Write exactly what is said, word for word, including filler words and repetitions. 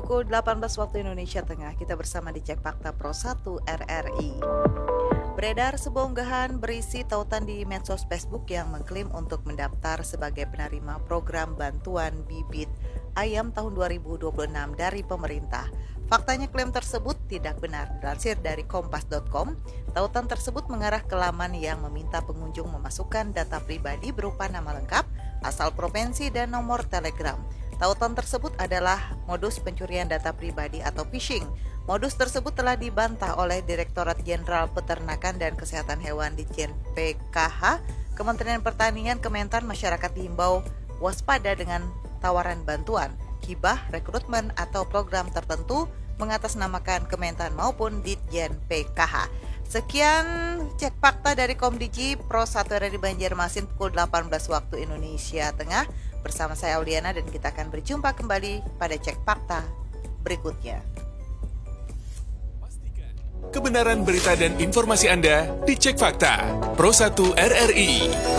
pukul delapan belas waktu Indonesia Tengah. Kita bersama di Cek Fakta Pro satu R R I. Beredar sebuah unggahan berisi tautan di medsos Facebook yang mengklaim untuk mendaftar sebagai penerima program bantuan bibit ayam tahun dua ribu dua puluh enam dari pemerintah. Faktanya klaim tersebut tidak benar. Dilansir dari kompas dot com, tautan tersebut mengarah ke laman yang meminta pengunjung memasukkan data pribadi berupa nama lengkap, asal provinsi, dan nomor telegram. Tautan tersebut adalah modus pencurian data pribadi atau phishing. Modus tersebut telah dibantah oleh Direktorat Jenderal Peternakan dan Kesehatan Hewan Ditjen P K H, Kementerian Pertanian. Kementan, masyarakat diimbau waspada dengan tawaran bantuan, hibah, rekrutmen, atau program tertentu mengatasnamakan Kementan maupun Ditjen P K H. Sekian Cek Fakta dari Komdigi Pro satu R R I Banjarmasin pukul delapan belas waktu Indonesia Tengah. Bersama saya Auliana dan kita akan berjumpa kembali pada Cek Fakta berikutnya. Kebenaran berita dan informasi Anda di Cek Fakta Pro satu R R I.